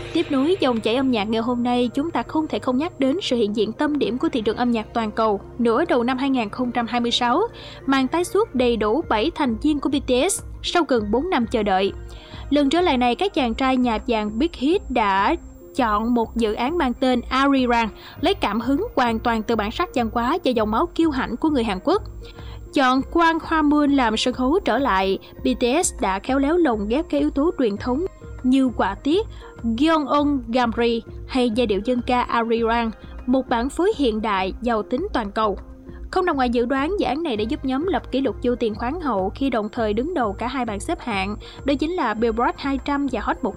Tiếp nối dòng chảy âm nhạc ngày hôm nay, chúng ta không thể không nhắc đến sự hiện diện tâm điểm của thị trường âm nhạc toàn cầu. Nửa đầu năm 2026, màn tái xuất đầy đủ 7 thành viên của BTS sau gần 4 năm chờ đợi. Lần trở lại này, các chàng trai nhạc vàng Big Hit đã chọn một dự án mang tên Arirang, lấy cảm hứng hoàn toàn từ bản sắc văn hóa và dòng máu kiêu hãnh của người Hàn Quốc. Chọn Kwang Hoa Moon làm sân khấu trở lại, BTS đã khéo léo lồng ghép các yếu tố truyền thống như họa tiết, Gyeongeon Gamri hay giai điệu dân ca Arirang, một bản phối hiện đại giàu tính toàn cầu. Không nằm ngoài dự đoán, dự án này đã giúp nhóm lập kỷ lục vô tiền khoáng hậu khi đồng thời đứng đầu cả hai bảng xếp hạng, đó chính là Billboard 200 và Hot